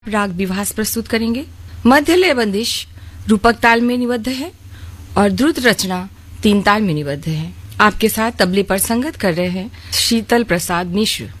राग विभास प्रस्तुत करेंगे। मध्य लय बंदिश रूपक ताल में निबद्ध है और द्रुत रचना 3 ताल में निबद्ध है। आपके साथ तबले पर संगत कर रहे हैं शीतल प्रसाद मिश्र।